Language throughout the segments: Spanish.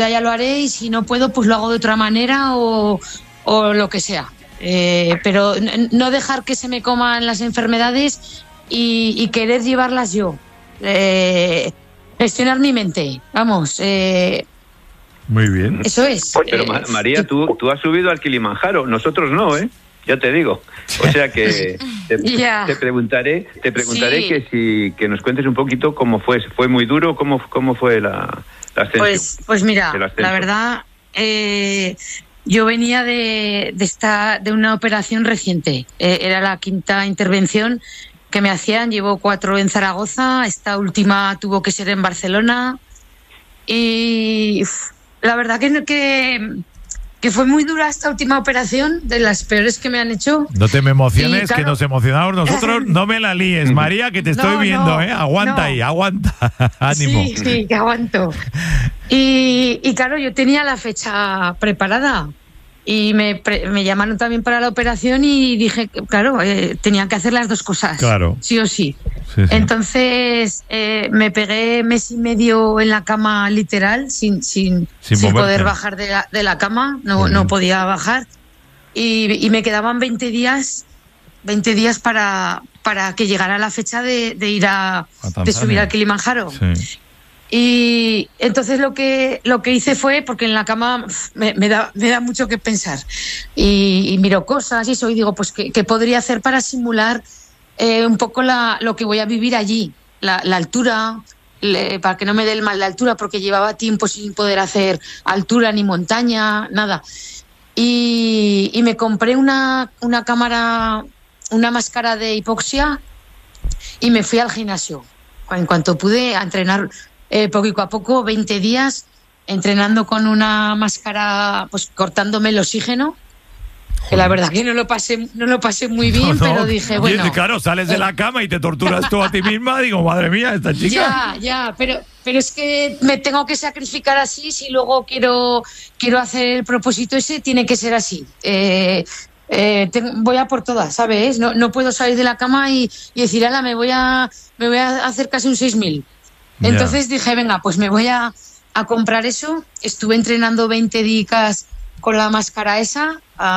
ya lo haré, y si no puedo, pues lo hago de otra manera o lo que sea. Pero no dejar que se me coman las enfermedades y querer llevarlas yo. Gestionar mi mente, vamos. Muy bien. Eso es. Pero María, tú has subido al Kilimanjaro, nosotros no, ya te digo. O sea que te preguntaré sí. que nos cuentes un poquito cómo fue muy duro, cómo fue la ascensión. Pues mira, la verdad, yo venía de una operación reciente. Era la 5ª intervención que me hacían. Llevo 4 en Zaragoza, esta última tuvo que ser en Barcelona, y la verdad que fue muy dura esta última operación, de las peores que me han hecho. No te me emociones, claro, que nos emocionamos nosotros. No me la líes, María, que te estoy viendo, aguanta ahí, aguanta. Ánimo. Sí, que aguanto. Y claro, yo tenía la fecha preparada y me llamaron también para la operación y dije, claro, tenían que hacer las dos cosas, claro, sí o sí. Sí. Entonces me pegué mes y medio en la cama, literal, sin poder bajar de la cama, no podía bajar, y me quedaban 20 días para que llegara la fecha de ir de subir al Kilimanjaro. Sí. Y entonces lo que hice fue, porque en la cama me da mucho que pensar, y miro cosas y eso, y digo, pues ¿qué podría hacer para simular un poco lo que voy a vivir allí? La altura, para que no me dé el mal de altura, porque llevaba tiempo sin poder hacer altura ni montaña, nada. Y me compré una cámara, una máscara de hipoxia, y me fui al gimnasio. En cuanto pude, a entrenar poco a poco, 20 días entrenando con una máscara, pues cortándome el oxígeno. Que la verdad que no lo pasé muy bien, pero dije, bueno. Claro, sales de la cama y te torturas tú a ti misma. Digo, madre mía, esta chica. Ya, pero es que me tengo que sacrificar así. Si luego quiero hacer el propósito ese, tiene que ser así. Voy a por todas, ¿sabes? No puedo salir de la cama y decir, ala, me voy a hacer casi un 6.000. Entonces dije, venga, pues me voy a comprar eso. Estuve entrenando 20 días con la máscara esa,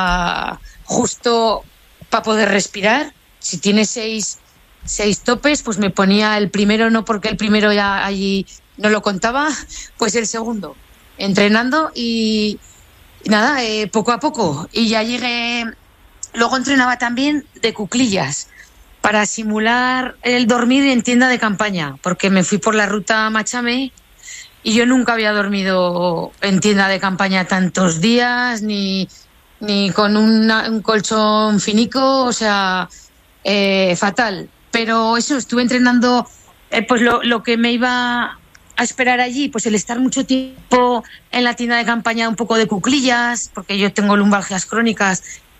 justo para poder respirar. Si tiene 6 topes, pues me ponía el primero, no porque el primero ya allí no lo contaba, pues el segundo, entrenando y nada, poco a poco. Y ya llegué, luego entrenaba también de cuclillas, para simular el dormir en tienda de campaña, porque me fui por la ruta Machame y yo nunca había dormido en tienda de campaña tantos días, ni con un colchón finico, o sea, fatal. Pero eso, estuve entrenando, pues lo que me iba a esperar allí, pues el estar mucho tiempo en la tienda de campaña, un poco de cuclillas, porque yo tengo lumbalgias crónicas,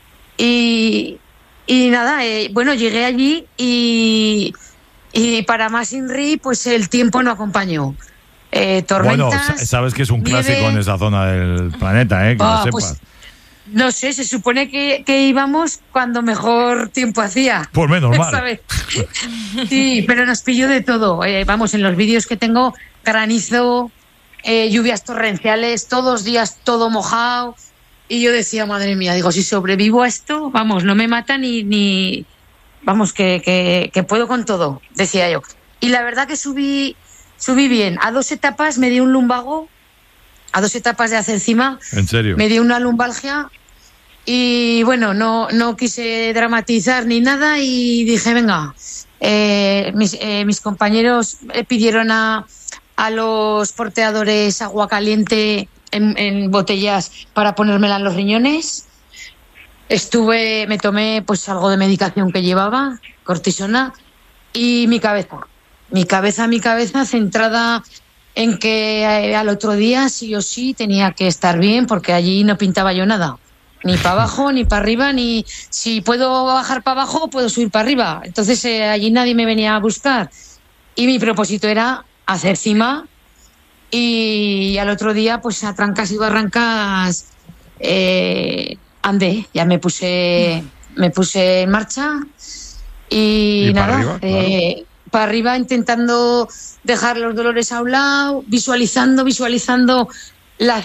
y nada, bueno, llegué allí y para más INRI, pues el tiempo no acompañó. Tormentas. Bueno, sabes que es un clásico en esa zona del planeta, que lo sepas. Pues, no sé, se supone que íbamos cuando mejor tiempo hacía. Pues menos mal. ¿Sabes? Sí, pero nos pilló de todo. Vamos, en los vídeos que tengo, granizo, lluvias torrenciales, todos los días todo mojado. Y yo decía, madre mía, digo, si sobrevivo a esto, vamos, no me mata ni vamos, que puedo con todo, decía yo. Y la verdad que subí bien. A 2 etapas me dio un lumbago, a 2 etapas de hacer encima. ¿En serio? Me dio una lumbalgia y bueno, no quise dramatizar ni nada y dije, venga, mis compañeros pidieron a los porteadores agua caliente en botellas para ponérmela en los riñones. Me tomé pues algo de medicación que llevaba, cortisona, y mi cabeza centrada en que al otro día sí o sí tenía que estar bien, porque allí no pintaba yo nada, ni para abajo ni para arriba, ni si puedo bajar para abajo puedo subir para arriba. Entonces allí nadie me venía a buscar y mi propósito era hacer cima. Y al otro día, pues a trancas y barrancas, andé, ya me puse en marcha y nada, para arriba intentando dejar los dolores a un lado, visualizando la